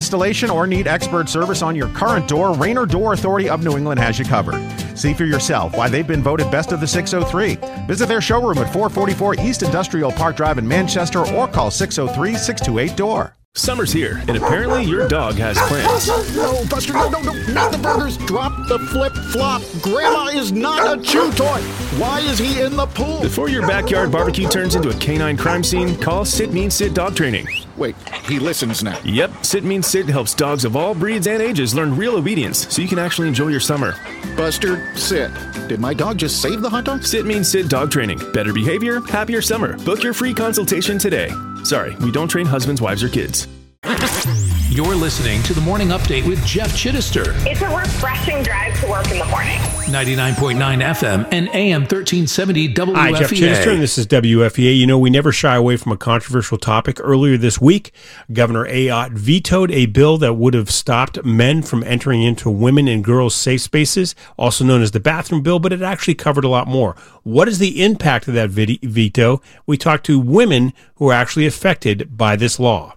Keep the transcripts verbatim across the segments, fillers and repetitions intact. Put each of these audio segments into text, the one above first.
installation or need expert service on your current door, Rainer Door Authority of New England has you covered. See for yourself why they've been voted best of the six oh three. Visit their showroom at four forty-four East Industrial Park Drive in Manchester or call six oh three, six two eight, D O O R. Summer's here, and apparently your dog has plans. No, Buster, no, no, no, not the burgers. Drop the flip-flop. Grandma is not a chew toy. Why is he in the pool? Before your backyard barbecue turns into a canine crime scene, call Sit Means Sit Dog Training. Wait, he listens now. Yep, Sit Means Sit helps dogs of all breeds and ages learn real obedience so you can actually enjoy your summer. Buster, sit. Did my dog just save the hot dog? Sit Means Sit Dog Training. Better behavior, happier summer. Book your free consultation today. Sorry, we don't train husbands, wives, or kids. You're listening to the Morning Update with Jeff Chittister. It's a refreshing drive to work in the morning. ninety-nine point nine F M and A M thirteen seventy W F E A. Hi, Jeff Chittister, and this is W F E A. You know, we never shy away from a controversial topic. Earlier this week, Governor Ayotte vetoed a bill that would have stopped men from entering into women and girls' safe spaces, also known as the bathroom bill, but it actually covered a lot more. What is the impact of that veto? We talked to women who are actually affected by this law.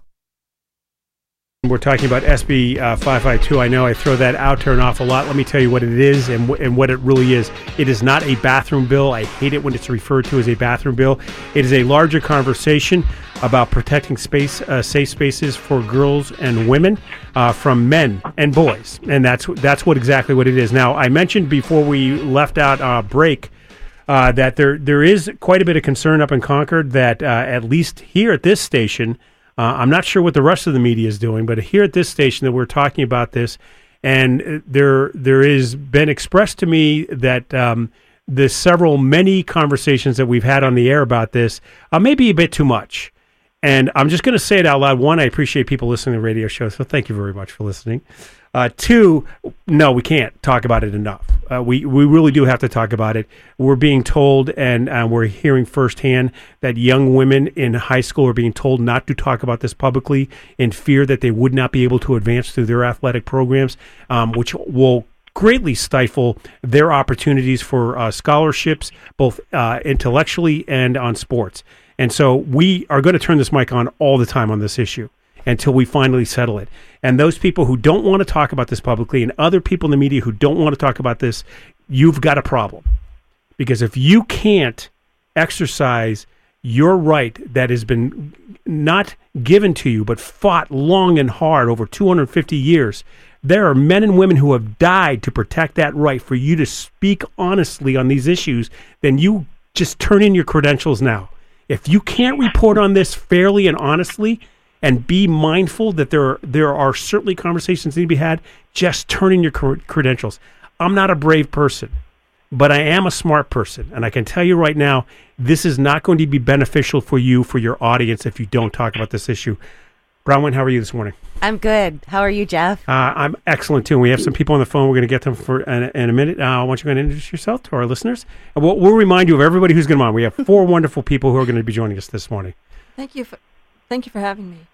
We're talking about S B uh, five fifty-two. I know I throw that out there an awful lot. Let me tell you what it is and, w- and what it really is. It is not a bathroom bill. I hate it when it's referred to as a bathroom bill. It is a larger conversation about protecting space, uh, safe spaces for girls and women uh, from men and boys. And that's that's what exactly what it is. Now, I mentioned before we left out uh, break uh, that there there is quite a bit of concern up in Concord that uh, at least here at this station, Uh, I'm not sure what the rest of the media is doing, but here at this station that we're talking about this, and there there is been expressed to me that um, the several, many conversations that we've had on the air about this uh, may be a bit too much. And I'm just going to say it out loud. One, I appreciate people listening to the radio show, so thank you very much for listening. Uh, two, no, we can't talk about it enough. Uh, we, we really do have to talk about it. We're being told, and uh, we're hearing firsthand, that young women in high school are being told not to talk about this publicly in fear that they would not be able to advance through their athletic programs, um, which will greatly stifle their opportunities for uh, scholarships, both uh, intellectually and on sports. And so we are going to turn this mic on all the time on this issue until we finally settle it. And those people who don't want to talk about this publicly and other people in the media who don't want to talk about this, you've got a problem. Because if you can't exercise your right that has been not given to you, but fought long and hard over two hundred fifty years, there are men and women who have died to protect that right for you to speak honestly on these issues, then you just turn in your credentials now. If you can't report on this fairly and honestly, and be mindful that there are, there are certainly conversations that need to be had, just turn in your credentials. I'm not a brave person, but I am a smart person. And I can tell you right now, this is not going to be beneficial for you, for your audience, if you don't talk about this issue. Bronwyn, how are you this morning? I'm good. How are you, Jeff? Uh, I'm excellent, too. We have some people on the phone. We're going to get them for in, in a minute. Uh, why don't you go ahead and introduce yourself to our listeners? And we'll, we'll remind you of everybody who's going to be on. We have four wonderful people who are going to be joining us this morning. Thank you for, thank you for having me.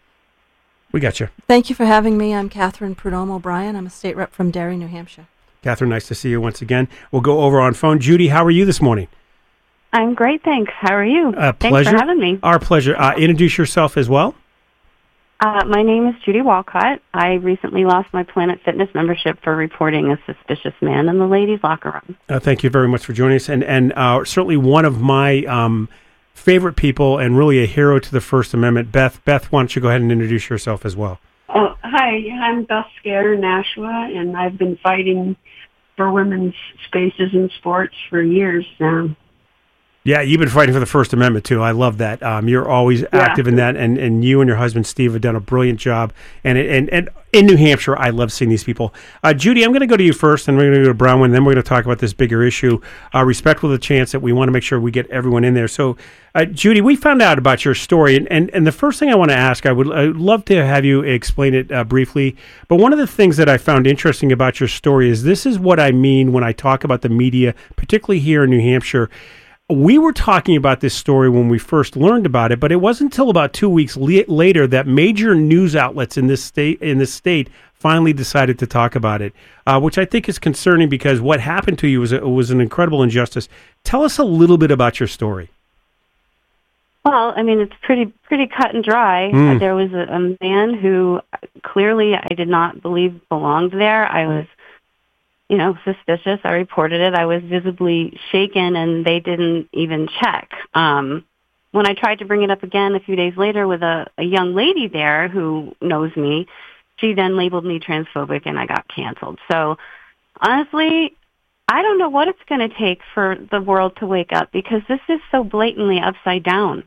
We got you. Thank you for having me. I'm Catherine Prudhomme O'Brien. I'm a state rep from Derry, New Hampshire. Catherine, nice to see you once again. We'll go over on phone. Judy, how are you this morning? I'm great, thanks. How are you? Uh, thanks pleasure. for having me. Our pleasure. Uh, introduce yourself as well. Uh, my name is Judy Walcott. I recently lost my Planet Fitness membership for reporting a suspicious man in the ladies' locker room. Uh, thank you very much for joining us. And, and uh, certainly one of my um, favorite people and really a hero to the First Amendment, Beth. Beth, why don't you go ahead and introduce yourself as well? Oh, hi, I'm Beth Scatter, Nashua, and I've been fighting for women's spaces in sports for years now. Yeah, you've been fighting for the First Amendment, too. I love that. Um, you're always active yeah. in that, and, and you and your husband, Steve, have done a brilliant job. And and, and in New Hampshire, I love seeing these people. Uh, Judy, I'm going to go to you first, and we're going to go to Bronwyn, and then we're going to talk about this bigger issue, uh, respectful of the chance that we want to make sure we get everyone in there. So, uh, Judy, we found out about your story, and, and, and the first thing I want to ask, I would, I would love to have you explain it uh, briefly, but one of the things that I found interesting about your story is this is what I mean when I talk about the media, particularly here in New Hampshire. We were talking about this story when we first learned about it, but it wasn't until about two weeks le- later that major news outlets in this state in this state finally decided to talk about it, uh, which I think is concerning because what happened to you was a, was an incredible injustice. Tell us a little bit about your story. Well, I mean, it's pretty pretty cut and dry. Mm. Uh, there was a, a man who clearly I did not believe belonged there. I was, you know, suspicious. I reported it. I was visibly shaken, and they didn't even check. Um, when I tried to bring it up again a few days later with a, a young lady there who knows me, she then labeled me transphobic, and I got canceled. So, honestly, I don't know what it's going to take for the world to wake up, because this is so blatantly upside down.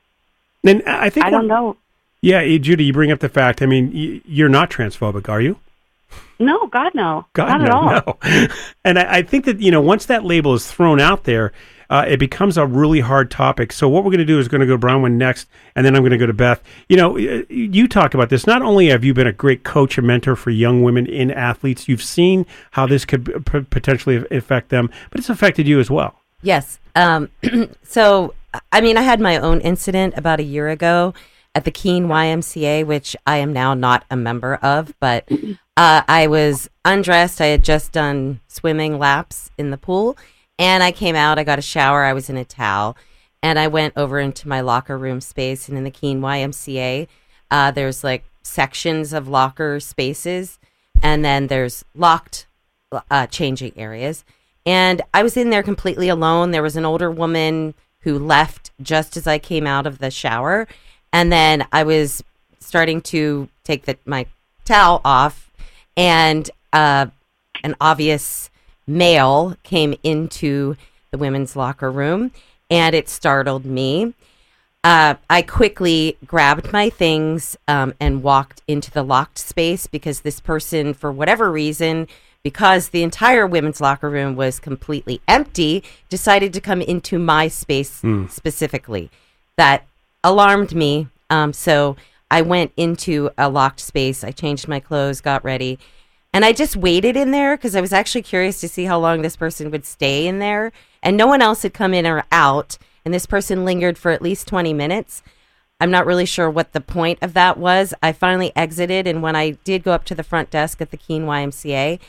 And I think I don't know. Yeah, Judy, you bring up the fact. I mean, you're not transphobic, are you? No, God, no. God, not no, at all. no. And I, I think that, you know, once that label is thrown out there, uh, it becomes a really hard topic. So what we're going to do is going to go to Bronwyn next, and then I'm going to go to Beth. You know, you talk about this. Not only have you been a great coach and mentor for young women in athletes, you've seen how this could p- potentially affect them, but it's affected you as well. Yes. Um, so, I mean, I had my own incident about a year ago at the Keene Y M C A, which I am now not a member of, but uh, I was undressed. I had just done swimming laps in the pool, and I came out. I got a shower. I was in a towel, and I went over into my locker room space. And in the Keene Y M C A, uh, there's like sections of locker spaces, and then there's locked uh, changing areas. And I was in there completely alone. There was an older woman who left just as I came out of the shower. And then I was starting to take the, my towel off, and uh, an obvious male came into the women's locker room, and it startled me. Uh, I quickly grabbed my things um, and walked into the locked space, because this person, for whatever reason, because the entire women's locker room was completely empty, decided to come into my space mm. specifically. That alarmed me. Um, so I went into a locked space. I changed my clothes, got ready, and I just waited in there because I was actually curious to see how long this person would stay in there. And no one else had come in or out, and this person lingered for at least twenty minutes. I'm not really sure what the point of that was. I finally exited, and when I did go up to the front desk at the Keene Y M C A,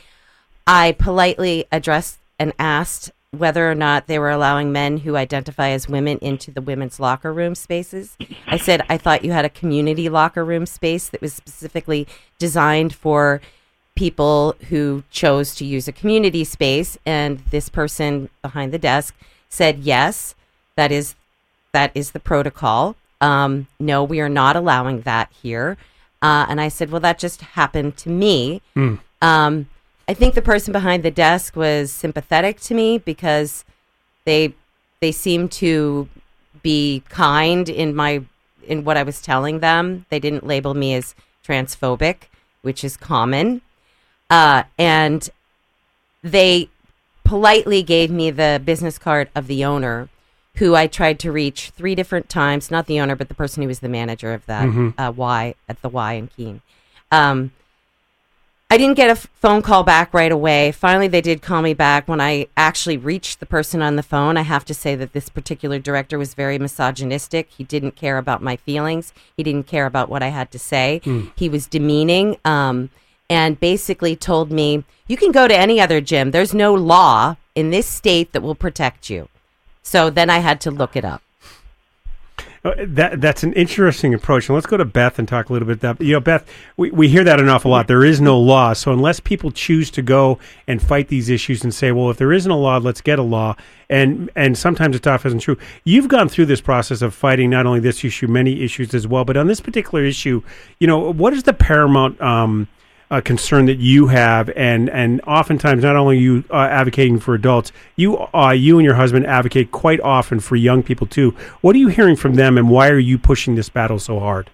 I politely addressed and asked whether or not they were allowing men who identify as women into the women's locker room spaces. I said, I thought you had a community locker room space that was specifically designed for people who chose to use a community space. And this person behind the desk said, yes, that is that is the protocol. Um, no, we are not allowing that here. Uh, and I said, well, that just happened to me. Mm. Um, I think the person behind the desk was sympathetic to me, because they they seemed to be kind in my in what I was telling them. They didn't label me as transphobic, which is common, uh, and they politely gave me the business card of the owner, who I tried to reach three different times. Not the owner, but the person who was the manager of that mm-hmm. uh, Y at the Y in Keene. Um, I didn't get a f- phone call back right away. Finally, they did call me back. When I actually reached the person on the phone, I have to say that this particular director was very misogynistic. He didn't care about my feelings. He didn't care about what I had to say. Mm. He was demeaning, um, and basically told me, you can go to any other gym. There's no law in this state that will protect you. So then I had to look it up. That that's an interesting approach. And let's go to Beth and talk a little bit about that. You know, Beth, we, we hear that an awful lot. There is no law. So unless people choose to go and fight these issues and say, well, if there isn't a law, let's get a law. And and sometimes it's often isn't true. You've gone through this process of fighting not only this issue, many issues as well. But on this particular issue, you know, what is the paramount um, uh, concern that you have? And and oftentimes, not only you uh, advocating for adults, you uh, you and your husband advocate quite often for young people too. What are you hearing from them, and why are you pushing this battle so hard?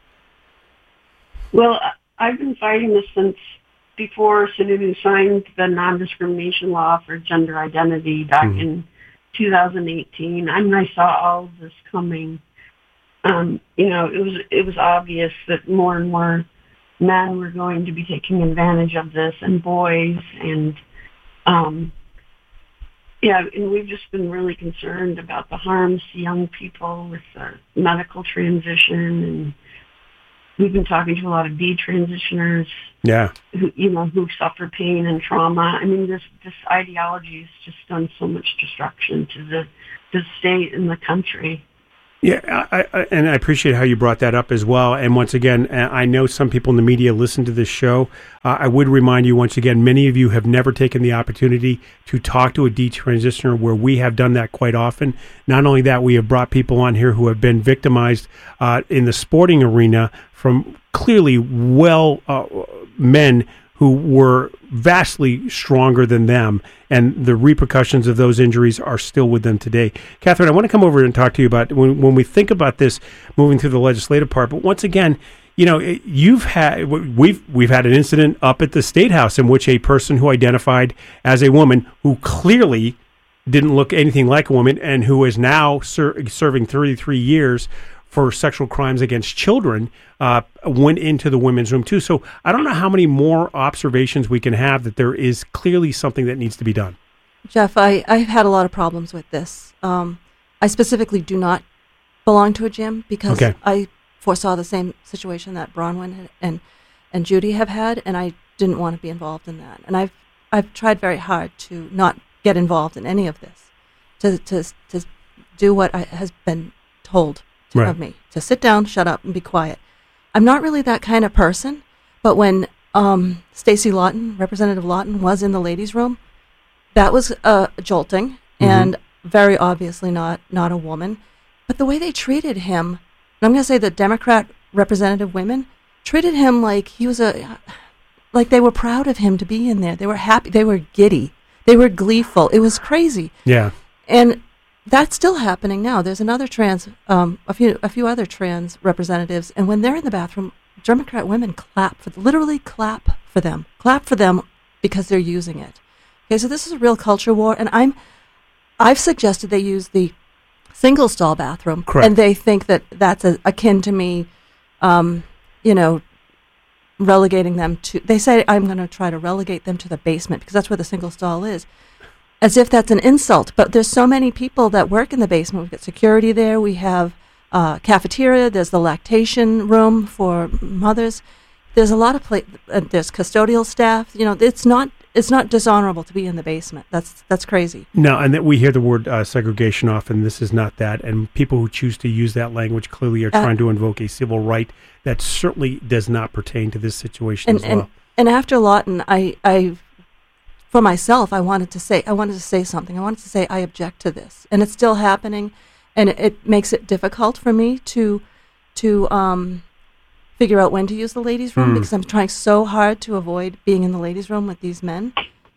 Well, I've been fighting this since before Sununu signed the non-discrimination law for gender identity back mm-hmm. in two thousand eighteen. I mean, I saw all of this coming. Um, you know, it was it was obvious that more and more men were going to be taking advantage of this, and boys, and um, yeah, and we've just been really concerned about the harms to young people with the medical transition, and we've been talking to a lot of detransitioners, yeah, who you know who suffer pain and trauma. I mean, this this ideology has just done so much destruction to the the state and the country. Yeah, I, I, and I appreciate how you brought that up as well. And once again, I know some people in the media listen to this show. Uh, I would remind you once again, many of you have never taken the opportunity to talk to a detransitioner, where we have done that quite often. Not only that, we have brought people on here who have been victimized uh, in the sporting arena from clearly well uh, men who were vastly stronger than them, and the repercussions of those injuries are still with them today. Catherine, I want to come over and talk to you about when, when we think about this moving through the legislative part, but once again, you know, you've had, we've, we've had an incident up at the State House in which a person who identified as a woman, who clearly didn't look anything like a woman, and who is now ser- serving thirty-three years for sexual crimes against children, uh, went into the women's room too. So I don't know how many more observations we can have that there is clearly something that needs to be done. Jeff, I, I've had a lot of problems with this. Um, I specifically do not belong to a gym because okay. I foresaw the same situation that Bronwyn had, and and Judy have had, and I didn't want to be involved in that. And I've I've tried very hard to not get involved in any of this, to to to do what I, has been told to, right. of me, to sit down, shut up, and be quiet. I'm not really that kind of person, but when um, Stacey Lawton, Representative Lawton, was in the ladies' room, that was uh, jolting, mm-hmm. and very obviously not not a woman. But the way they treated him, and I'm going to say the Democrat representative women treated him like he was a, like they were proud of him to be in there. They were happy. They were giddy. They were gleeful. It was crazy. Yeah. And that's still happening now. There's another trans, um, a few, a few other trans representatives, and when they're in the bathroom, Democrat women clap for, literally clap for them, clap for them because they're using it. Okay, so this is a real culture war, and I'm, I've suggested they use the single stall bathroom, correct. And they think that that's a, akin to me, um, you know, relegating them to. They say I'm going to try to relegate them to the basement because that's where the single stall is. As if that's an insult, but there's so many people that work in the basement. We've got security there. We have uh, cafeteria. There's the lactation room for mothers. There's a lot of pla- uh, there's custodial staff. You know, it's not it's not dishonorable to be in the basement. That's that's crazy. No, and that we hear the word uh, segregation often. This is not that, and people who choose to use that language clearly are Uh, trying to invoke a civil right that certainly does not pertain to this situation and, as well. And, and after Lawton, I I. For myself, I wanted to say I wanted to say something. I wanted to say I object to this, and it's still happening, and it, it makes it difficult for me to to um, figure out when to use the ladies' room Mm. because I'm trying so hard to avoid being in the ladies' room with these men.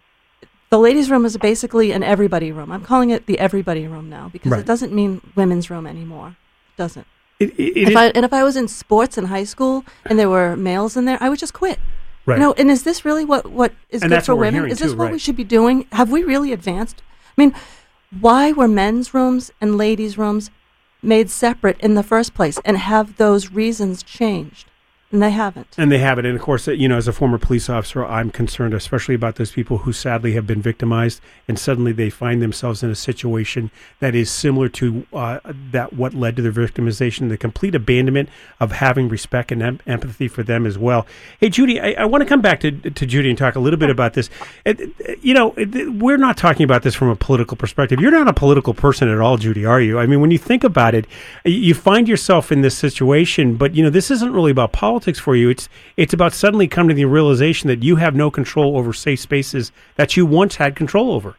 The ladies' room is basically an everybody room. I'm calling it the everybody room now because Right. it doesn't mean women's room anymore. It doesn't. It, it, it if is- I, and if I was in sports in high school and there were males in there, I would just quit. Right. You know, and is this really what, what is And good that's for what we're women? hearing Is this too, what right. we should be doing? Have we really advanced? I mean, why were men's rooms and ladies' rooms made separate in the first place, and have those reasons changed? And they haven't. And they haven't. And of course, you know, as a former police officer, I'm concerned especially about those people who sadly have been victimized, and suddenly they find themselves in a situation that is similar to uh, that what led to their victimization, the complete abandonment of having respect and em- empathy for them as well. Hey, Judy, I, I want to come back to, to Judy and talk a little bit about this. It, it, you know, it, we're not talking about this from a political perspective. You're not a political person at all, Judy, are you? I mean, when you think about it, you find yourself in this situation, but, you know, this isn't really about politics for you. It's it's about suddenly coming to the realization that you have no control over safe spaces that you once had control over.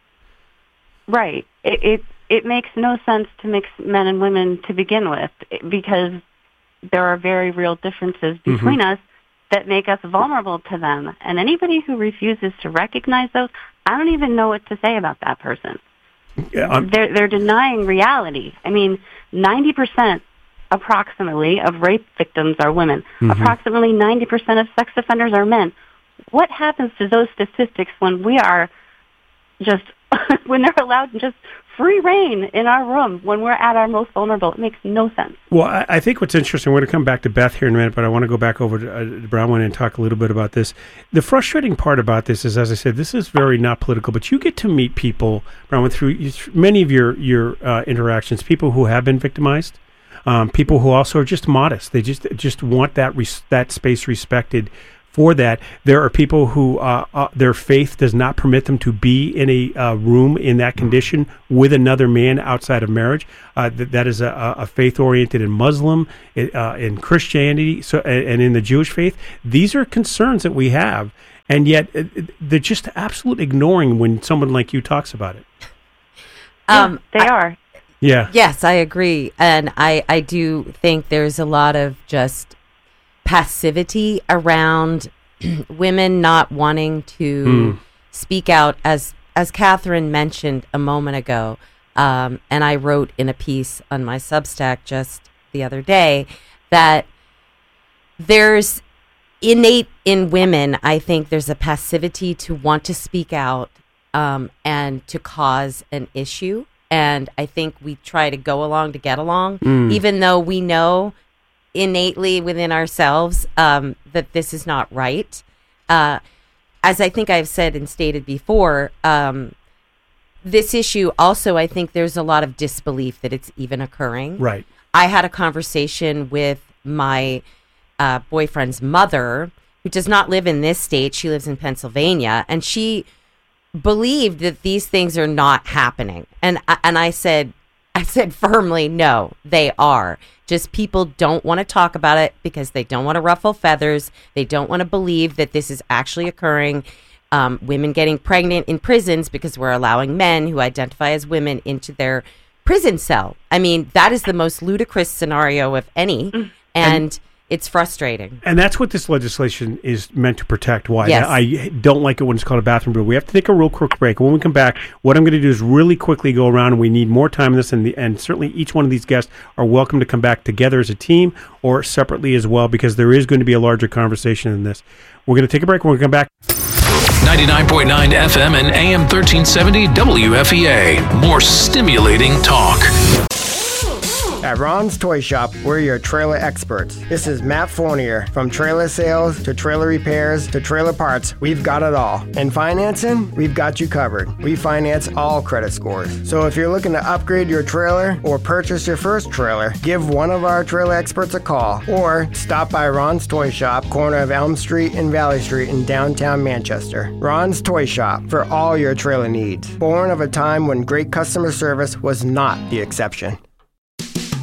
Right. It, it it makes no sense to mix men and women to begin with because there are very real differences between Mm-hmm. us that make us vulnerable to them. And anybody who refuses to recognize those, I don't even know what to say about that person. Yeah, I'm- they're they're denying reality. I mean, ninety percent approximately of rape victims are women. Mm-hmm. Approximately ninety percent of sex offenders are men. What happens to those statistics when we are just, when they're allowed just free reign in our room when we're at our most vulnerable? It makes no sense. Well, I, I think what's interesting, we're going to come back to Beth here in a minute, but I want to go back over to, uh, to Bronwyn and talk a little bit about this. The frustrating part about this is, as I said, this is very not political, but you get to meet people, Bronwyn, through you, many of your, your uh, interactions, people who have been victimized, um, people who also are just modest. They just just want that res- that space respected for that. There are people who uh, uh, their faith does not permit them to be in a uh, room in that condition with another man outside of marriage. Uh, th- that is a, a faith oriented in Muslim, uh, in Christianity, so and, and in the Jewish faith. These are concerns that we have, and yet uh, they're just absolute ignoring when someone like you talks about it. Um, they I, are. Yeah. Yes, I agree, and I I do think there's a lot of just passivity around women not wanting to mm. speak out, as as Catherine mentioned a moment ago, um, and I wrote in a piece on my Substack just the other day that there's innate in women, I think there's a passivity to want to speak out um, and to cause an issue, and I think we try to go along to get along, mm. even though we know innately within ourselves um, that this is not right. Uh, as I think I've said and stated before, um, this issue also, I think there's a lot of disbelief that it's even occurring. Right. I had a conversation with my uh, boyfriend's mother, who does not live in this state. She lives in Pennsylvania, and she believed that these things are not happening. And and I said, I said firmly, no, they are. Just people don't want to talk about it because they don't want to ruffle feathers. They don't want to believe that this is actually occurring. Um, women getting pregnant in prisons because we're allowing men who identify as women into their prison cell. I mean, that is the most ludicrous scenario of any, and, and it's frustrating. And that's what this legislation is meant to protect. Why yes. I don't like it when it's called a bathroom bill. We have to take a real quick break. When we come back, what I'm going to do is really quickly go around, and we need more time in this, and, the, and certainly each one of these guests are welcome to come back together as a team or separately as well, because there is going to be a larger conversation in this. We're going to take a break. When we come back, ninety-nine point nine F M and A M thirteen seventy W F E A. More stimulating talk. At Ron's Toy Shop, we're your trailer experts. This is Matt Fournier. From trailer sales to trailer repairs to trailer parts, we've got it all. And financing, we've got you covered. We finance all credit scores. So if you're looking to upgrade your trailer or purchase your first trailer, give one of our trailer experts a call or stop by Ron's Toy Shop, corner of Elm Street and Valley Street in downtown Manchester. Ron's Toy Shop for all your trailer needs. Born of a time when great customer service was not the exception.